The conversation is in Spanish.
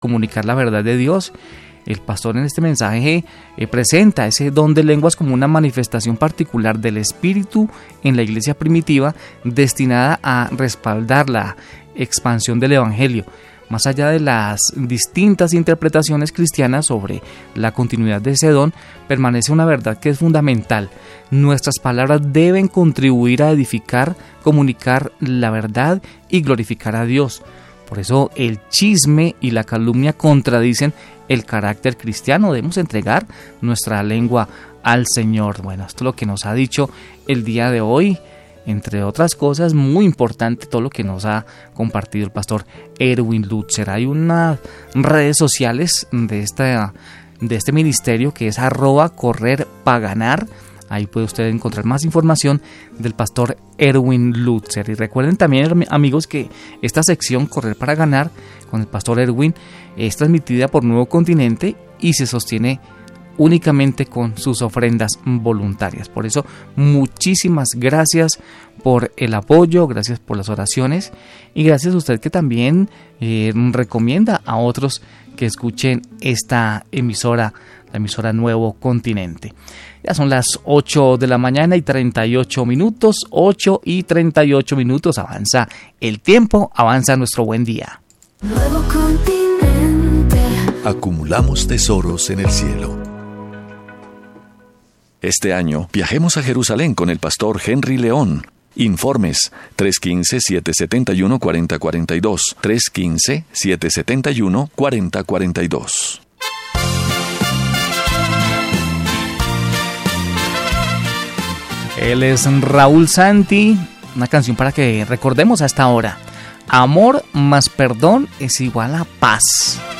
comunicar la verdad de Dios. El pastor en este mensaje presenta ese don de lenguas como una manifestación particular del Espíritu en la iglesia primitiva, destinada a respaldar la expansión del Evangelio. Más allá de las distintas interpretaciones cristianas sobre la continuidad de ese don, permanece una verdad que es fundamental. Nuestras palabras deben contribuir a edificar, comunicar la verdad y glorificar a Dios. Por eso el chisme y la calumnia contradicen el carácter cristiano. Debemos entregar nuestra lengua al Señor. Bueno, esto es lo que nos ha dicho el día de hoy. Entre otras cosas, muy importante todo lo que nos ha compartido el pastor Erwin Lutzer. Hay unas redes sociales de este ministerio que es @correrpaganar. Ahí puede usted encontrar más información del pastor Erwin Lutzer. Y recuerden también, amigos, que esta sección Correr para Ganar con el pastor Erwin es transmitida por Nuevo Continente y se sostiene únicamente con sus ofrendas voluntarias. Por eso, muchísimas gracias por el apoyo, gracias por las oraciones y gracias a usted que también recomienda a otros que escuchen esta emisora, la emisora Nuevo Continente. Ya son las 8 de la mañana y 38 minutos, 8 y 38 minutos, avanza el tiempo, avanza nuestro buen día. Nuevo Continente. Acumulamos tesoros en el cielo. Este año viajemos a Jerusalén con el pastor Henry León. Informes 315-771-4042, 315-771-4042. Él es Raúl Santi, una canción para que recordemos a esta hora. Amor más perdón es igual a paz.